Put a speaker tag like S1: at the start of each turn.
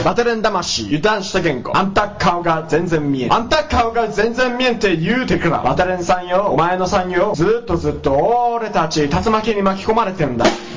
S1: バテレン魂油断した言語あんた顔が全然見えんあんた顔が全然見えんって言うてくらバテレンさんよお前のさんよずっと俺たち竜巻に巻き込まれてんだ